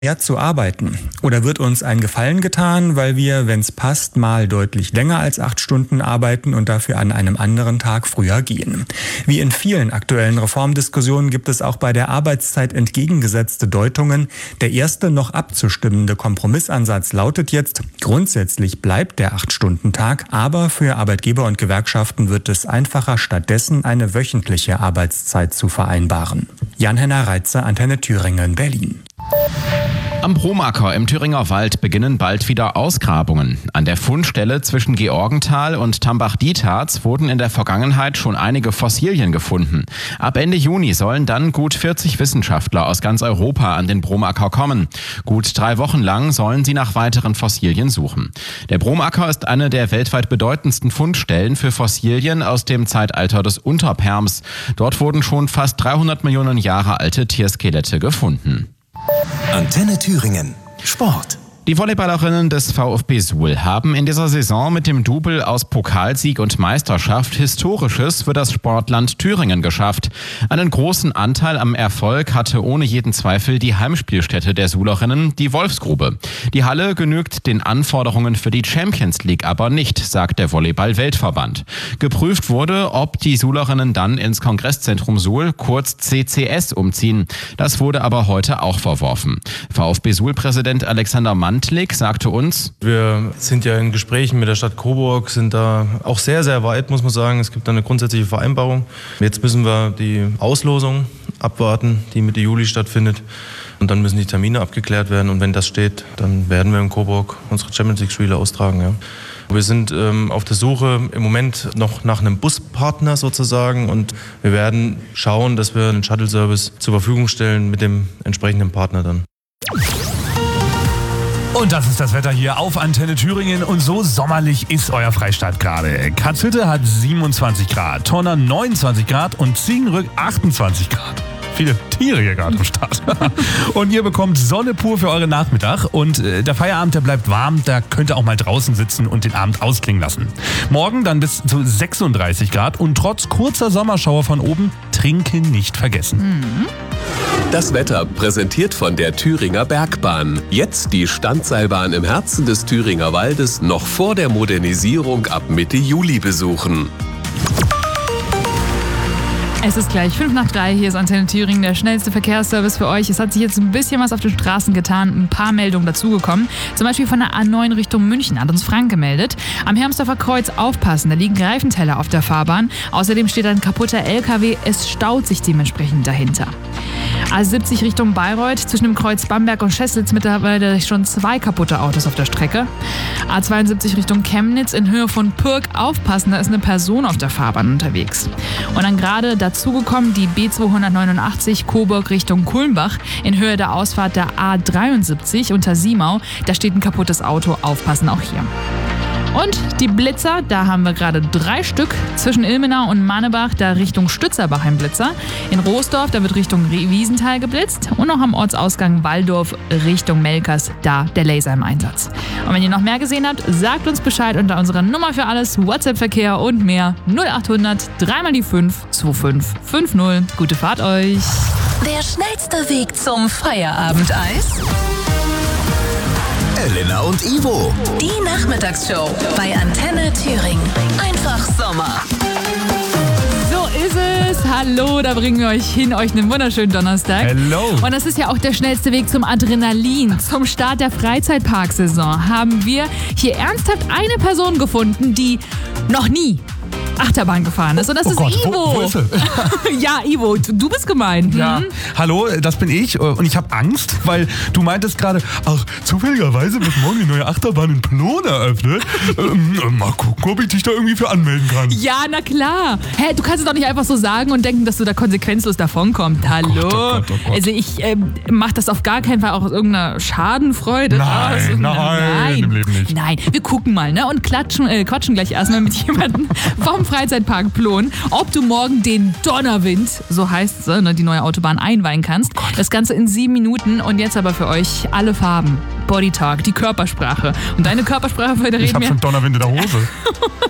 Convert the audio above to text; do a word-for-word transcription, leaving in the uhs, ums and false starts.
mehr zu arbeiten? Oder wird uns ein Gefallen getan, weil wir, wenn es passt, mal deutlich länger als acht Stunden arbeiten und dafür an einem anderen Tag früher gehen? Wie in vielen aktuellen Reformdiskussionen gibt es auch bei der Arbeitszeit entgegengesetzte Deutungen. Der erste noch abzustimmende Kompromissansatz lautet jetzt, grundsätzlich bleibt der acht-Stunden-Tag, aber für Arbeitgeber und Gewerkschaften wird es einfacher, stattdessen eine wöchentliche Arbeitszeit zu vereinbaren. Jan-Henner Reitzer, Antenne Thüringen, Berlin. Am Bromacker im Thüringer Wald beginnen bald wieder Ausgrabungen. An der Fundstelle zwischen Georgenthal und Tambach-Dietharz wurden in der Vergangenheit schon einige Fossilien gefunden. Ab Ende Juni sollen dann gut vierzig Wissenschaftler aus ganz Europa an den Bromacker kommen. Gut drei Wochen lang sollen sie nach weiteren Fossilien suchen. Der Bromacker ist eine der weltweit bedeutendsten Fundstellen für Fossilien aus dem Zeitalter des Unterperms. Dort wurden schon fast dreihundert Millionen Jahre alte Tierskelette gefunden. Antenne Thüringen. Sport. Die Volleyballerinnen des VfB Suhl haben in dieser Saison mit dem Double aus Pokalsieg und Meisterschaft Historisches für das Sportland Thüringen geschafft. Einen großen Anteil am Erfolg hatte ohne jeden Zweifel die Heimspielstätte der Suhlerinnen, die Wolfsgrube. Die Halle genügt den Anforderungen für die Champions League aber nicht, sagt der Volleyball-Weltverband. Geprüft wurde, ob die Suhlerinnen dann ins Kongresszentrum Suhl, kurz C C S, umziehen. Das wurde aber heute auch verworfen. VfB Suhl-Präsident Alexander Mantlik sagte uns: Wir sind ja in Gesprächen mit der Stadt Coburg, sind da auch sehr, sehr weit, muss man sagen. Es gibt da eine grundsätzliche Vereinbarung. Jetzt müssen wir die Auslosung abwarten, die Mitte Juli stattfindet. Und dann müssen die Termine abgeklärt werden. Und wenn das steht, dann werden wir in Coburg unsere Champions League-Spiele austragen. Ja. Wir sind ähm, auf der Suche im Moment noch nach einem Buspartner sozusagen. Und wir werden schauen, dass wir einen Shuttle-Service zur Verfügung stellen mit dem entsprechenden Partner dann. Und das ist das Wetter hier auf Antenne Thüringen und so sommerlich ist euer Freistaat gerade. Katzhütte hat siebenundzwanzig Grad, Torna neunundzwanzig Grad und Ziegenrück achtundzwanzig Grad. Viele Tiere hier gerade am Start. Und ihr bekommt Sonne pur für euren Nachmittag. Und äh, der Feierabend, der bleibt warm. Da könnt ihr auch mal draußen sitzen und den Abend ausklingen lassen. Morgen dann bis zu sechsunddreißig Grad. Und trotz kurzer Sommerschauer von oben, trinken nicht vergessen. Mhm. Das Wetter präsentiert von der Thüringer Bergbahn. Jetzt die Standseilbahn im Herzen des Thüringer Waldes noch vor der Modernisierung ab Mitte Juli besuchen. Es ist gleich fünf nach drei, hier ist Antenne Thüringen, der schnellste Verkehrsservice für euch. Es hat sich jetzt ein bisschen was auf den Straßen getan, ein paar Meldungen dazugekommen. Zum Beispiel von der A neun Richtung München, hat uns Frank gemeldet. Am Hermsdorfer Kreuz aufpassen, da liegen Reifenteller auf der Fahrbahn. Außerdem steht ein kaputter L K W, es staut sich dementsprechend dahinter. A siebzig Richtung Bayreuth, zwischen dem Kreuz Bamberg und Schesselitz mittlerweile schon zwei kaputte Autos auf der Strecke. A zweiundsiebzig Richtung Chemnitz, in Höhe von Pürg aufpassen, da ist eine Person auf der Fahrbahn unterwegs. Und dann gerade dazugekommen die B zweihundertneunundachtzig Coburg Richtung Kulmbach, in Höhe der Ausfahrt der A dreiundsiebzig unter Siemau, da steht ein kaputtes Auto, aufpassen auch hier. Und die Blitzer, da haben wir gerade drei Stück. Zwischen Ilmenau und Mannebach, da Richtung Stützerbach ein Blitzer. In Roosdorf, da wird Richtung Wiesenthal geblitzt. Und noch am Ortsausgang Walldorf Richtung Melkers, da der Laser im Einsatz. Und wenn ihr noch mehr gesehen habt, sagt uns Bescheid unter unserer Nummer für alles, WhatsApp-Verkehr und mehr null achthundert drei mal die fünf zwei fünf fünf null. Gute Fahrt euch! Der schnellste Weg zum Feierabendeis? Elena und Ivo. Die Nachmittagsshow bei Antenne Thüringen. Einfach Sommer. So ist es. Hallo, da bringen wir euch hin, euch einen wunderschönen Donnerstag. Hello. Und das ist ja auch der schnellste Weg zum Adrenalin. Zum Start der Freizeitparksaison haben wir hier ernsthaft eine Person gefunden, die noch nie Achterbahn gefahren ist. Und das oh ist Gott, Ivo. Wo, wo ist er? Ja, Ivo, du bist gemeint. Ja, hm? hallo, das bin ich und ich habe Angst, weil du meintest gerade, ach, zufälligerweise wird morgen die neue Achterbahn in Plon eröffnet. ähm, mal gucken, ob ich dich da irgendwie für anmelden kann. Ja, na klar. Hä, du kannst es doch nicht einfach so sagen und denken, dass du da konsequenzlos davonkommst. Hallo. Oh Gott, oh Gott, oh Gott. Also ich ähm, mach das auf gar keinen Fall auch aus irgendeiner Schadenfreude. Nein, aus nein, nein, im Leben nicht. Nein, wir gucken mal, ne? Und klatschen, äh, quatschen gleich erstmal mit jemandem vom Freizeitpark Plon, ob du morgen den Donnerwind, so heißt es, ne, die neue Autobahn einweihen kannst. Oh das Ganze in sieben Minuten und jetzt aber für euch alle Farben. Body Talk, die Körpersprache. Und deine Körpersprache, für die Ich reden hab wir... schon Donnerwind in der Hose.